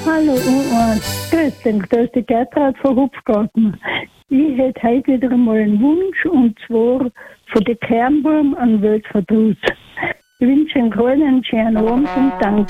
Hallo, grüß dich, da ist die Gertrud von Hopfgarten. Ich hätte heute wieder einmal einen Wunsch, und zwar von der Kernwurm an Weltverdruss. Ich wünsche einen schönen Abend und danke.